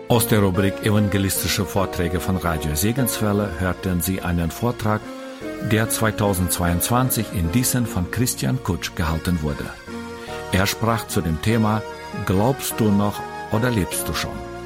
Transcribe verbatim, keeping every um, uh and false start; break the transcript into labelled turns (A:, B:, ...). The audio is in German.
A: Aus der Rubrik Evangelistische Vorträge von Radio Segenswelle hörten Sie einen Vortrag, der zweitausendzweiundzwanzig in Diesen von Christian Kutsch gehalten wurde. Er sprach zu dem Thema: Glaubst du noch oder lebst du schon?